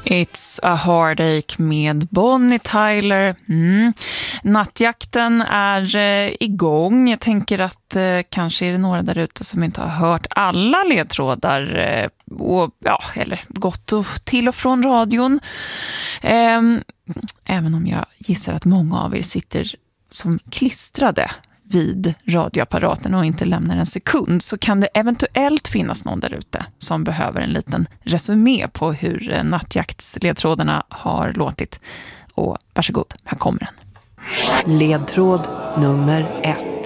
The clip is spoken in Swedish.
It's a Heartache med Bonnie Tyler. Nattjakten är igång. Jag tänker att kanske är det några där ute som inte har hört alla ledtrådar eller gått till och från radion. Även om jag gissar att många av er sitter som klistrade vid radioapparaten och inte lämnar en sekund, så kan det eventuellt finnas någon där ute som behöver en liten resumé på hur nattjaktsledtrådarna har låtit. Och varsågod, här kommer den. Ledtråd nummer 1.